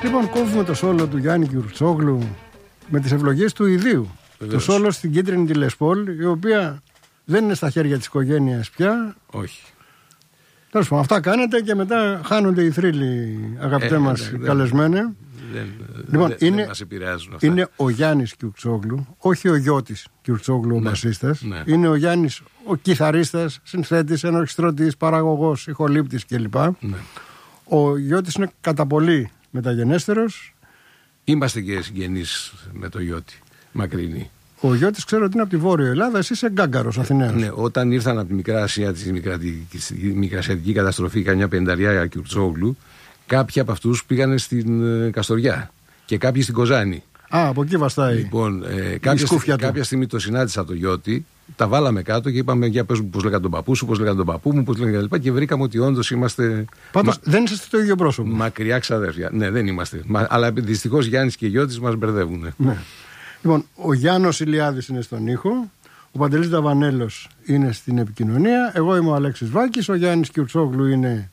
Λοιπόν, κόβουμε το σόλο του Γιάννη Κιουρτσόγλου με τις ευλογίες του ιδίου. Βεβαίως. Το σόλο στην κίτρινη τη Λεσπόλ, η οποία δεν είναι στα χέρια της οικογένειας πια. Όχι. Τέλος πάντων, αυτά κάνετε και μετά χάνονται οι θρύλοι, αγαπητέ μας καλεσμένε. Λοιπόν, δεν μας επηρεάζουν αυτά. Είναι ο Γιάννης Κιουρτσόγλου, όχι ο Γιώτης Κιουρτσόγλου, ο μπασίστας. Ναι. Είναι ο Γιάννης, ο κιθαρίστας, συνθέτης, ενορχιστρωτής, παραγωγός, ηχολήπτης κλπ. Ναι. Ο Γιώτης είναι κατά πολύ μεταγενέστερος. Είμαστε και συγγενείς με το Γιώτη, μακρινή. Ο Γιώτης ξέρω ότι είναι από τη Βόρεια Ελλάδα, εσύ είσαι Γκάγκαρος, Αθηναίος. Ναι, όταν ήρθαν από τη Μικρά Ασία, τη μικρασιατική καταστροφή, καμιά 50 Κιουρτσόγλου, κάποιοι από αυτούς πήγανε στην Καστοριά και κάποιοι στην Κοζάνη. Α, από εκεί βαστάει. Λοιπόν, κάποια στιγμή το συνάντησα το Γιώτη, τα βάλαμε κάτω και είπαμε για πες μου πώς λέγανε τον παππού σου, πώς λέγανε τον παππού μου, πώς λέγανε κλπ. Και βρήκαμε ότι όντως είμαστε. Πάντως δεν είσαστε το ίδιο πρόσωπο. Μακριά ξαδέρφια. Ναι, δεν είμαστε. Αλλά δυστυχώς Γιάννης και Γιώτης μας μπερδεύουν. Ναι. Λοιπόν, ο Γιάννος Ηλιάδης είναι στον ήχο, ο Παντελής Δαβανέλος είναι στην επικοινωνία, εγώ είμαι ο Αλέξης Βάκης, ο Γιάννης Κιουρτσόγλου είναι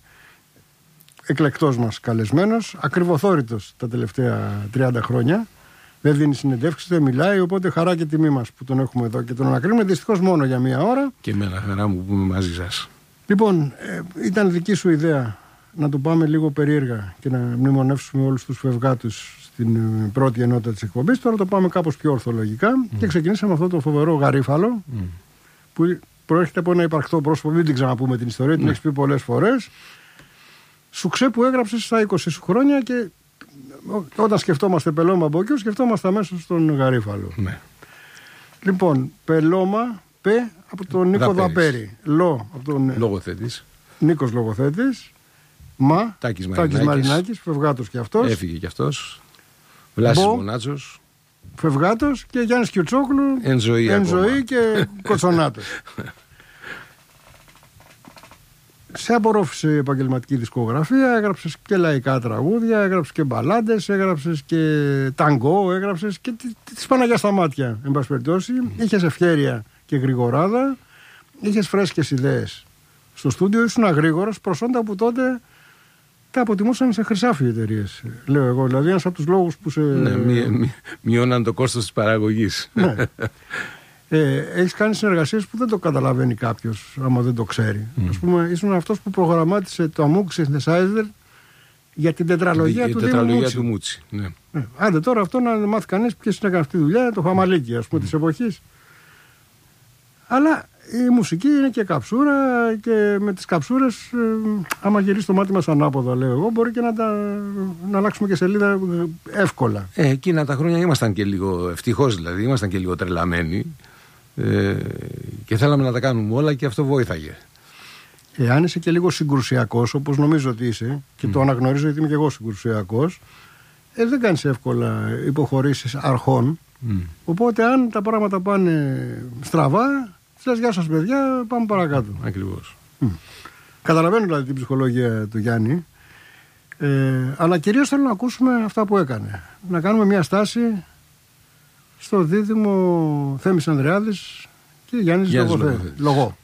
εκλεκτός μας καλεσμένος, ακριβοθόρητος τα τελευταία 30 χρόνια. Δεν δίνει συνεντεύξεις, δεν μιλάει, οπότε χαρά και τιμή μας που τον έχουμε εδώ και τον ανακρίνουμε δυστυχώς μόνο για μία ώρα. Και εμένα χαρά μου που είμαι μαζί σας. Λοιπόν, ήταν δική σου ιδέα να το πάμε λίγο περίεργα και να μνημονεύσουμε όλους τους φευγάτους στην πρώτη ενότητα της εκπομπής. Τώρα το πάμε κάπως πιο ορθολογικά και ξεκινήσαμε αυτό το φοβερό γαρίφαλο που προέρχεται από ένα υπαρκτό πρόσωπο. Μην την ξαναπούμε την ιστορία, την έχεις πει πολλές φορές. Σουξέ που έγραψες στα 20 σου χρόνια και όταν σκεφτόμαστε Πελώμα Μπόκιο, σκεφτόμαστε αμέσως τον γαρίφαλο. Ναι. Λοιπόν, Πελώμα, από τον Νίκο Δαπέρη. Από τον Λογοθέτης. Νίκος Λογοθέτης. Τάκης Μαρινάκης, φευγάτος και αυτός. Έφυγε και αυτός. Βλάσης Μονάτσος. Φευγάτος και Γιάννης Κιουρτσόγλου. Εν ζωή και Κοτσονάτος. Σε απορρόφησε η επαγγελματική δισκογραφία, έγραψες και λαϊκά τραγούδια, έγραψες και μπαλάντες, έγραψες και ταγκό, έγραψες και τις Παναγιά στα μάτια, εν πάση περιπτώσει. Είχες ευχέρεια και γρηγοράδα, είχες φρέσκες ιδέες. Στο στούντιο ήσουν αγρήγορος, προσόντα που τότε τα αποτιμούσαν σε χρυσάφι οι εταιρείες, λέω εγώ. Δηλαδή ένας από τους λόγους που σε. Ναι, μειώναν το κόστος της παραγωγής. Ναι. Έχεις κάνει συνεργασίες που δεν το καταλαβαίνει κάποιος άμα δεν το ξέρει. Ας πούμε, ήσουν αυτός που προγραμμάτισε το Amoog Synthesizer για την τετραλογία του Μούτσι. Ναι. Άντε τώρα αυτό να μάθει κανείς ποιος έκανε αυτή τη δουλειά, το Χαμαλίκι ας πούμε της εποχής. Αλλά η μουσική είναι και καψούρα και με τις καψούρες άμα γυρίσει το μάτι μας ανάποδα, λέω εγώ, μπορεί και να αλλάξουμε και σελίδα εύκολα. Εκείνα τα χρόνια ήμασταν και λίγο, ευτυχώς δηλαδή, ήμασταν και λίγο τρελαμένοι και θέλαμε να τα κάνουμε όλα και αυτό βοήθαγε. Εάν είσαι και λίγο συγκρουσιακός, όπως νομίζω ότι είσαι, και το αναγνωρίζω γιατί είμαι και εγώ συγκρουσιακός, δεν κάνεις εύκολα υποχωρήσεις αρχών. Οπότε αν τα πράγματα πάνε στραβά, λες γεια σας παιδιά, πάμε παρακάτω. Ακριβώς. Καταλαβαίνω δηλαδή την ψυχολογία του Γιάννη, αλλά κυρίως θέλω να ακούσουμε αυτά που έκανε. Να κάνουμε μια στάση στο δίδυμο Θέμης Ανδρεάδης και Γιάννης Λογό.